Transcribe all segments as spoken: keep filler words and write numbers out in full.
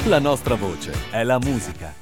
La nostra voce è la musica.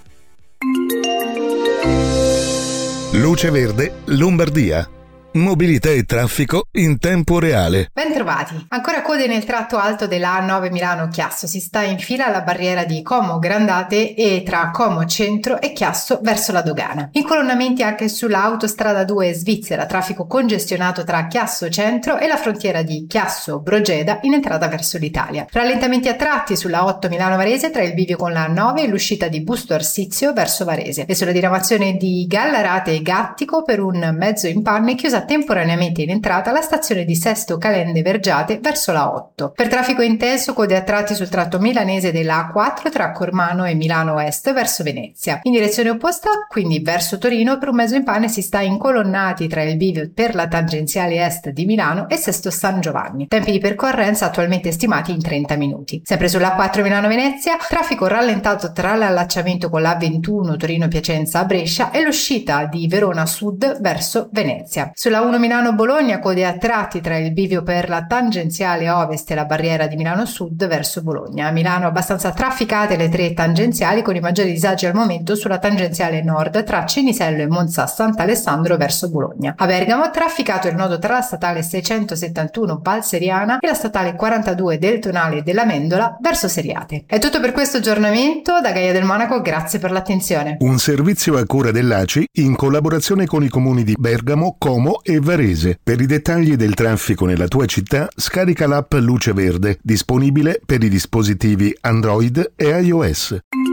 Luce Verde, Lombardia. Mobilità e traffico in tempo reale. Bentrovati. Ancora code nel tratto alto della A nove Milano-Chiasso. Si sta in fila alla barriera di Como Grandate e tra Como Centro e Chiasso verso la dogana. Incolonnamenti anche sulla autostrada due Svizzera, traffico congestionato tra Chiasso Centro e la frontiera di Chiasso Brogeda in entrata verso l'Italia. Rallentamenti a tratti sulla otto Milano-Varese tra il bivio con la A nove e l'uscita di Busto Arsizio verso Varese. E sulla diramazione di Gallarate e Gattico per un mezzo in panne chiusa temporaneamente in entrata la stazione di Sesto Calende Vergiate verso la otto. Per traffico intenso code a tratti sul tratto milanese della A quattro tra Cormano e Milano Est verso Venezia. In direzione opposta, quindi verso Torino, per un mezzo in panne si sta incolonnati tra il bivio per la tangenziale est di Milano e Sesto San Giovanni. Tempi di percorrenza attualmente stimati in trenta minuti. Sempre sulla A quattro Milano-Venezia, traffico rallentato tra l'allacciamento con la A ventuno Torino-Piacenza a Brescia e l'uscita di Verona Sud verso Venezia. Sulla La uno Milano-Bologna code a tratti tra il bivio per la tangenziale ovest e la barriera di Milano Sud verso Bologna. A Milano abbastanza trafficate le tre tangenziali con i maggiori disagi al momento sulla tangenziale nord tra Cinisello e Monza Sant'Alessandro verso Bologna. A Bergamo trafficato il nodo tra la statale seicentosettantuno Valseriana e la statale quarantadue del Tonale della Mendola verso Seriate. È tutto per questo aggiornamento da Gaia del Monaco, grazie per l'attenzione. Un servizio a cura dell'A C I in collaborazione con i comuni di Bergamo, Como e Varese. Per i dettagli del traffico nella tua città, scarica l'app Luce Verde, disponibile per i dispositivi Android e iOS.